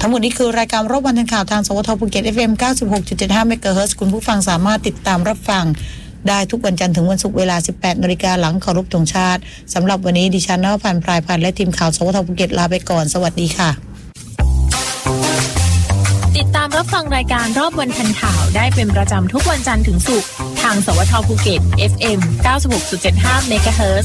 ทั้งหมดนี้คือรายการรอบวันทันข่าวทางสวทภูเก็ต FM 96.75 เมกะเฮิรตซ์คุณผู้ฟังสามารถติดตามรับฟังได้ทุกวันจันทร์ถึงวันศุกร์เวลา 18 นาฬิกาหลังเคารพธงชาติสำหรับวันนี้ดิฉันนภพันธ์ พรายพันธ์และทีมข่าวสวทภูเก็ตลาไปก่อนสวัสดีค่ะติดตามรับฟังรายการรอบวันทันข่าวได้เป็นประจำทุกวันจันทร์ถึงศุกร์ทางสวทภูเก็ต FM 96.75 เมกะเฮิรตซ์